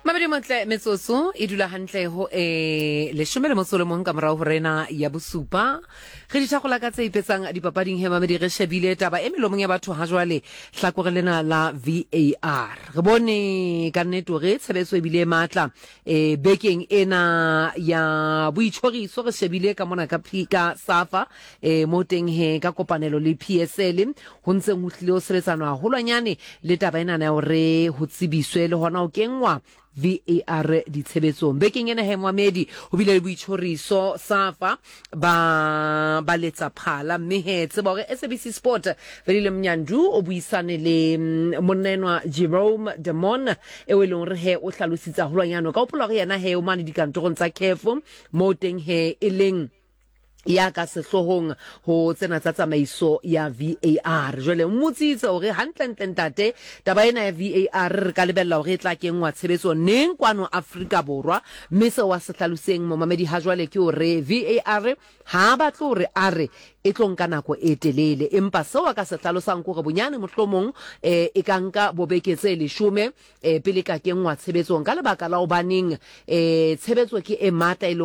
Mabedi motle metsotso e dula hantle ho leshome le motso le mong ka morao ho rena ya bosupa re di thagola ka tse ipetsang dipapading he Mabedi re shebile taba e melomong ya batho ha jwale hlakore lena la VAR re bone ka nnete re tshebetso e bile matla bekeng ena ya boitshoriso re shebile ka mona ka phika SAFA mo teng he ka kopanelo le PSL ho ntseng ho tlile ho sebetsanwa holwanyane le taba ena ya hore ho tsebiswe le hona o kengwa VAR ditshebetsong bekeng ena he Mohamedi ho bile le boitshoriso SAFA ba letsa phala mme he tseba hore SABC Sport Velile Mnyandu o buisane le monenwa Jerome Demon e weleng re he o hlalositsa holwanyane ka hopola re yena he o mane dikantorong tsa CAF mo teng he eleng ya ka sehlohong ho tsena tsa tsamaiso ya VAR jwale mmutsitse hore hantle ntate taba ena ya VAR re ka lebella hore e tla kengwa tshebetso neng kwano Afrika Borwa mme se wa se hlaloseng Momamedi ha jwale ke hore VAR ha ba tlo re are e tlonka nako e telele empa seo ka se hlalosang gore bonyane mohlomong e ka nka bobeketse le 10 pele ka kengwa tshebetsong ka lebaka la ho baneng tshebetso ke e matla